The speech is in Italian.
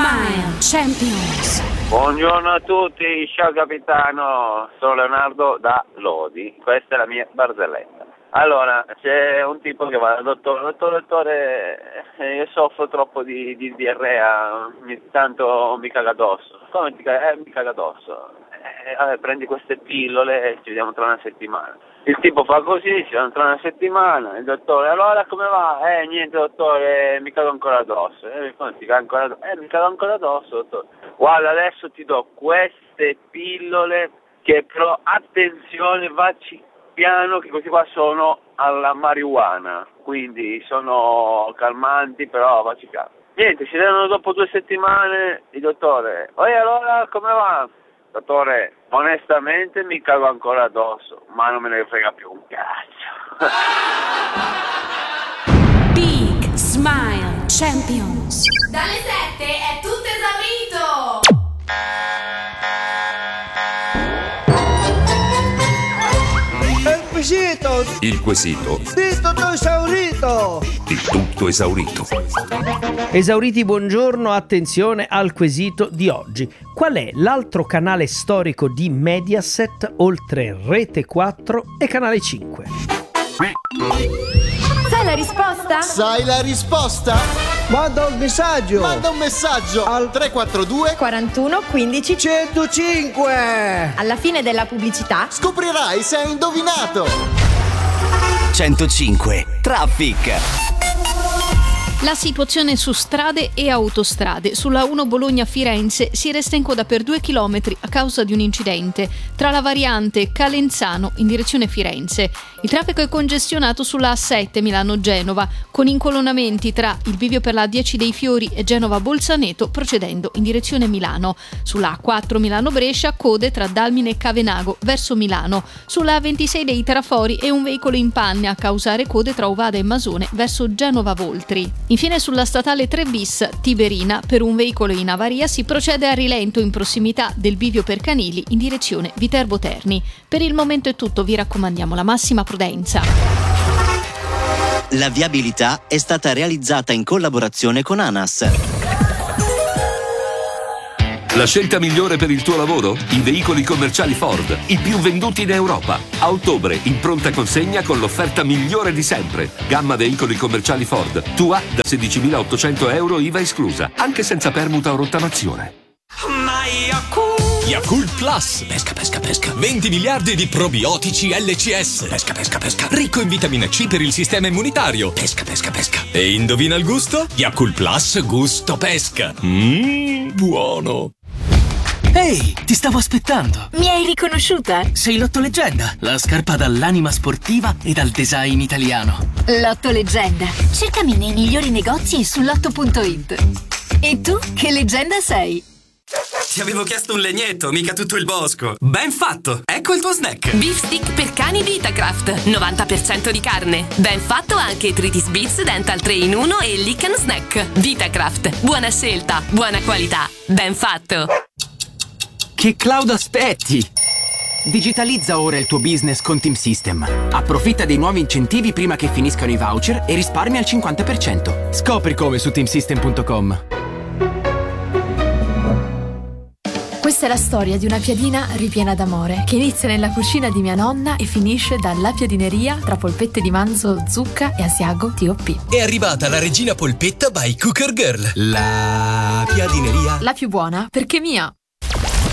Smile Champions. Buongiorno a tutti, ciao capitano, sono Leonardo da Lodi, questa è la mia barzelletta. Allora, c'è un tipo che va dal dottore, io soffro troppo di diarrea, tanto mi caga addosso. Come ti caga? Mi caga addosso. Vabbè, prendi queste pillole e ci vediamo tra una settimana. Il tipo fa così, ci vediamo tra una settimana, il dottore, allora come va? Niente dottore, mi cago ancora addosso. Come ti cago ancora addosso? Mi cago ancora addosso, dottore. Guarda, adesso ti do queste pillole che però, attenzione, vacci piano, che questi qua sono alla marijuana, quindi sono calmanti, però vacci piano. Niente, ci vedono dopo 2 settimane, il dottore, allora come va? Dottore, onestamente mi cago ancora addosso, ma non me ne frega più un cazzo. Big Smile Champions. Dalle 7 è tutto esaurito! Il quesito. Tutto esaurito. Il tutto esaurito. Esauriti, buongiorno, attenzione al quesito di oggi. Qual è l'altro canale storico di Mediaset oltre Rete 4 e Canale 5? Sai la risposta? Sai la risposta? Manda un messaggio al 342 41 15 105. Alla fine della pubblicità Scoprirai se hai indovinato. 105 Traffic. La situazione su strade e autostrade. Sulla 1 Bologna-Firenze si resta in coda per 2 chilometri a causa di un incidente tra la variante Calenzano in direzione Firenze. Il traffico è congestionato sulla A7 Milano-Genova, con incolonnamenti tra il bivio per la 10 dei Fiori e Genova-Bolzaneto procedendo in direzione Milano. Sulla A4 Milano-Brescia, code tra Dalmine e Cavenago verso Milano. Sulla A26 dei Trafori è un veicolo in panne a causare code tra Ovada e Masone verso Genova-Voltri. Infine sulla statale 3 bis Tiberina, per un veicolo in avaria si procede a rilento in prossimità del bivio per Canili in direzione Viterbo Terni. Per il momento è tutto, vi raccomandiamo la massima prudenza. La viabilità è stata realizzata in collaborazione con ANAS. La scelta migliore per il tuo lavoro? I veicoli commerciali Ford, i più venduti in Europa. A ottobre, in pronta consegna con l'offerta migliore di sempre. Gamma veicoli commerciali Ford. Tua da 16.800 euro IVA esclusa, anche senza permuta o rottamazione. Yakult Plus. Pesca, pesca, pesca. 20 miliardi di probiotici LCS. Pesca, pesca, pesca. Ricco in vitamina C per il sistema immunitario. Pesca, pesca, pesca. E indovina il gusto? Yakult Plus gusto pesca. Buono. Ehi, ti stavo aspettando. Mi hai riconosciuta? Sei Lotto Leggenda, la scarpa dall'anima sportiva e dal design italiano. Lotto Leggenda. Cercami nei migliori negozi e su lotto.it. E tu che leggenda sei? Ti avevo chiesto un legnetto, mica tutto il bosco. Ben fatto! Ecco il tuo snack. Beef stick per cani Vitacraft, 90% di carne. Ben fatto anche Tritis Bits Dental 3 in 1 e Lick & Snack. Vitacraft, buona scelta, buona qualità. Ben fatto! Che cloud aspetti? Digitalizza ora il tuo business con Team System. Approfitta dei nuovi incentivi prima che finiscano i voucher e risparmia al 50%. Scopri come su teamsystem.com. Questa è la storia di una piadina ripiena d'amore che inizia nella cucina di mia nonna e finisce dalla piadineria tra polpette di manzo, zucca e asiago TOP. È arrivata la regina polpetta by Cooker Girl. La piadineria. La più buona perché mia.